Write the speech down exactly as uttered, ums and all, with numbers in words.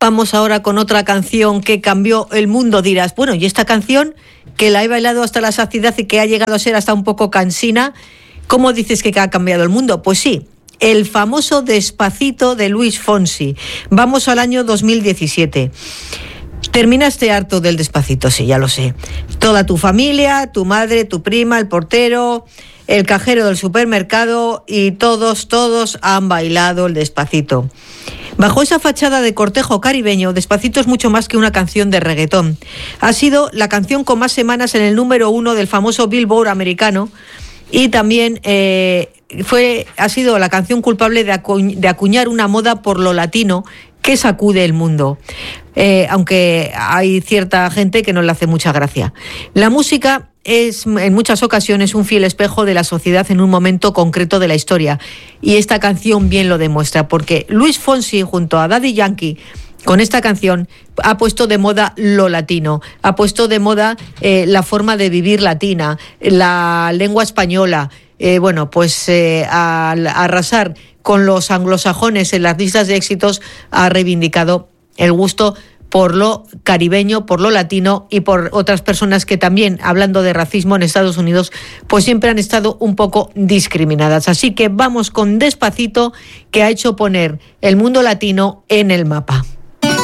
Vamos ahora con otra canción que cambió el mundo. Dirás, bueno, ¿y esta canción que la he bailado hasta la saciedad y que ha llegado a ser hasta un poco cansina, cómo dices que ha cambiado el mundo? Pues sí, el famoso Despacito de Luis Fonsi. Vamos al año dos mil diecisiete. Terminaste harto del Despacito, sí, ya lo sé. Toda tu familia, tu madre, tu prima, el portero, el cajero del supermercado y todos, todos han bailado el Despacito. Bajo esa fachada de cortejo caribeño, Despacito es mucho más que una canción de reggaetón. Ha sido la canción con más semanas en el número uno del famoso Billboard americano y también eh, fue, ha sido la canción culpable de, acu- de acuñar una moda por lo latino que sacude el mundo, eh, aunque hay cierta gente que no le hace mucha gracia. La música es en muchas ocasiones un fiel espejo de la sociedad en un momento concreto de la historia, y esta canción bien lo demuestra, porque Luis Fonsi junto a Daddy Yankee con esta canción ha puesto de moda lo latino, ha puesto de moda eh, la forma de vivir latina, la lengua española. Eh, bueno, pues eh, al arrasar con los anglosajones en las listas de éxitos, ha reivindicado el gusto por lo caribeño, por lo latino y por otras personas que también, hablando de racismo en Estados Unidos, pues siempre han estado un poco discriminadas. Así que vamos con Despacito, que ha hecho poner el mundo latino en el mapa.